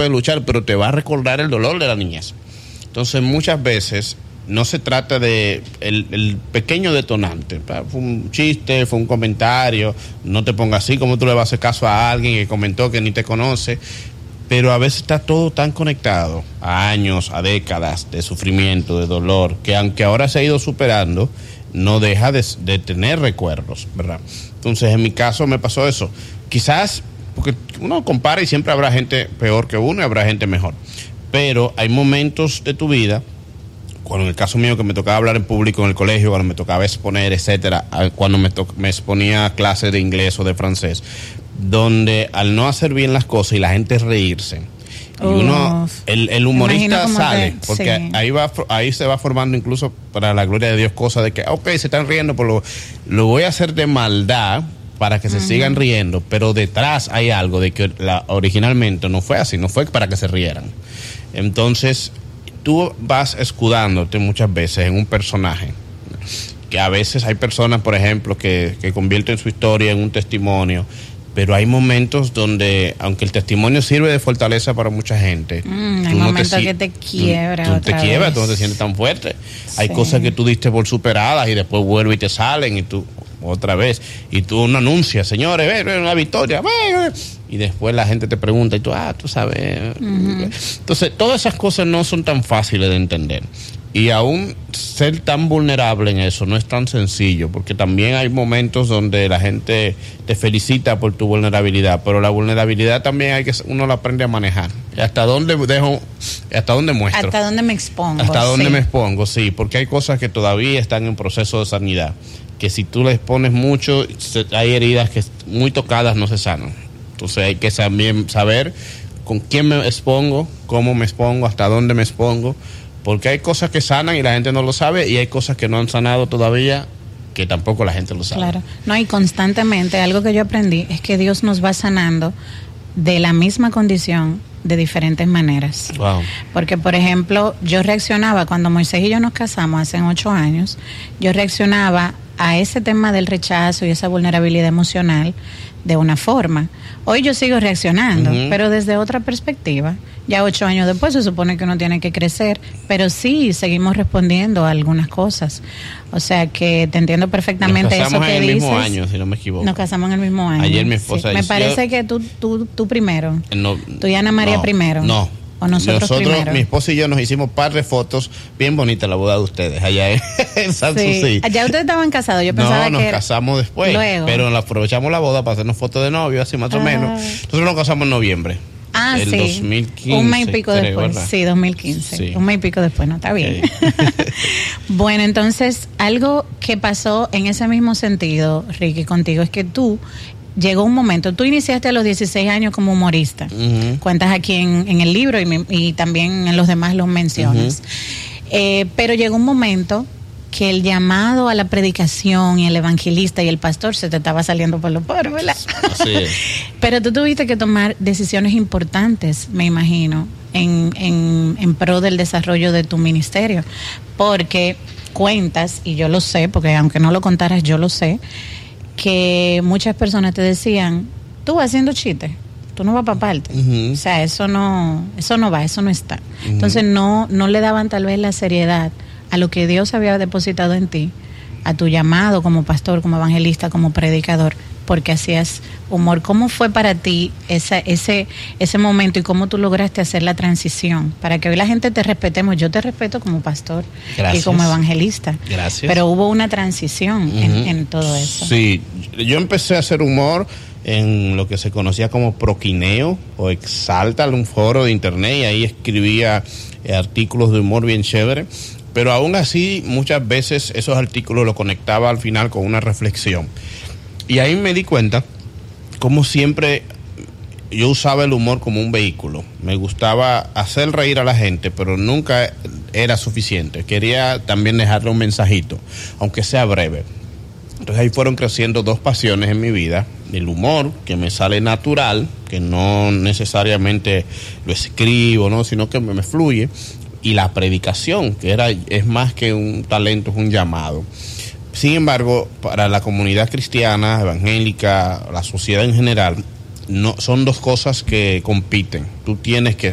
puede luchar, pero te va a recordar el dolor de la niñez. Entonces, muchas veces no se trata de el pequeño detonante. Fue un chiste, fue un comentario, no te pongas así, como tú le vas a hacer caso a alguien que comentó que ni te conoce. Pero a veces está todo tan conectado a años, a décadas de sufrimiento, de dolor, que aunque ahora se ha ido superando, no deja de tener recuerdos, ¿verdad? Entonces, en mi caso me pasó eso. Quizás, porque uno compara y siempre habrá gente peor que uno y habrá gente mejor. Pero hay momentos de tu vida, cuando en el caso mío que me tocaba hablar en público en el colegio, cuando me tocaba exponer, etcétera, cuando me exponía a clases de inglés o de francés, donde al no hacer bien las cosas y la gente reírse, y uno, el humorista sale, porque sí, ahí se va formando incluso para la gloria de Dios cosas de que, ok, se están riendo, pero lo voy a hacer de maldad para que se sigan riendo, pero detrás hay algo de que originalmente no fue así, no fue para que se rieran. Entonces, tú vas escudándote muchas veces en un personaje, que a veces hay personas, por ejemplo, que convierten su historia en un testimonio, pero hay momentos donde, aunque el testimonio sirve de fortaleza para mucha gente, hay momentos que te quiebra. Tú no te sientes tan fuerte. Sí. Hay cosas que tú diste por superadas y después vuelven y te salen y tú otra vez. Y tú no anuncias, señores, ven, una victoria, ven. Y después la gente te pregunta y tú sabes. Entonces, todas esas cosas no son tan fáciles de entender. Y aún ser tan vulnerable en eso no es tan sencillo, porque también hay momentos donde la gente te felicita por tu vulnerabilidad, pero la vulnerabilidad también uno la aprende a manejar. ¿Hasta dónde muestro? ¿Hasta dónde me expongo? Hasta dónde me expongo, sí, porque hay cosas que todavía están en proceso de sanidad, que si tú les pones mucho, hay heridas que muy tocadas no se sanan. Entonces hay que también saber con quién me expongo, cómo me expongo, hasta dónde me expongo, porque hay cosas que sanan y la gente no lo sabe, y hay cosas que no han sanado todavía que tampoco la gente lo sabe. Claro, no, y constantemente algo que yo aprendí es que Dios nos va sanando de la misma condición de diferentes maneras. Wow. Porque, por ejemplo, yo reaccionaba cuando Moisés y yo nos casamos hace 8 años, yo reaccionaba a ese tema del rechazo y esa vulnerabilidad emocional de una forma. Hoy yo sigo reaccionando, pero desde otra perspectiva. Ya 8 años después se supone que uno tiene que crecer, pero sí seguimos respondiendo a algunas cosas. O sea que te entiendo perfectamente eso que dices. Nos casamos en el mismo año, si no me equivoco. Nos casamos en el mismo año. Ayer mi esposa sí. Me parece que tú primero. No, tú y Ana María primero. No. O nosotros primero. Mi esposa y yo nos hicimos un par de fotos bien bonitas la boda de ustedes allá en Sanssouci. Sí. ¿Ya ustedes estaban casados? Yo pensaba nos casamos después. Luego. Pero aprovechamos la boda para hacernos fotos de novio, así más o menos. Nosotros nos casamos en noviembre. Sí. 2015. Un mes y pico después. ¿Verdad? Sí, 2015. Sí. Un mes y pico después, no, está bien. Bueno, entonces, algo que pasó en ese mismo sentido, Ricky, contigo, es que llegó un momento, tú iniciaste a los 16 años como humorista, cuentas aquí en el libro y también en los demás los mencionas, pero llegó un momento que el llamado a la predicación y el evangelista y el pastor se te estaba saliendo por los poros, ¿verdad? Así es. Pero tú tuviste que tomar decisiones importantes, me imagino, en pro del desarrollo de tu ministerio, porque cuentas, y yo lo sé, porque aunque no lo contaras, yo lo sé, que muchas personas te decían, tú vas haciendo chistes, tú no vas para parte. O sea, eso no va, eso no está. Entonces no le daban tal vez la seriedad a lo que Dios había depositado en ti, a tu llamado como pastor, como evangelista, como predicador, porque hacías humor. ¿Cómo fue para ti ese momento y cómo tú lograste hacer la transición? Para que hoy la gente te respetemos. Yo te respeto como pastor. Gracias. Y como evangelista. Gracias. Pero hubo una transición en todo eso. Sí, yo empecé a hacer humor en lo que se conocía como Proquineo o Exalta, un foro de internet, y ahí escribía artículos de humor bien chévere. Pero aún así, muchas veces esos artículos los conectaba al final con una reflexión. Y ahí me di cuenta, como siempre, yo usaba el humor como un vehículo. Me gustaba hacer reír a la gente, pero nunca era suficiente. Quería también dejarle un mensajito, aunque sea breve. Entonces ahí fueron creciendo 2 pasiones en mi vida. El humor, que me sale natural, que no necesariamente lo escribo, ¿no? Sino que me fluye. Y la predicación, que es más que un talento, es un llamado. Sin embargo, para la comunidad cristiana, evangélica, la sociedad en general, no son 2 cosas que compiten. Tú tienes que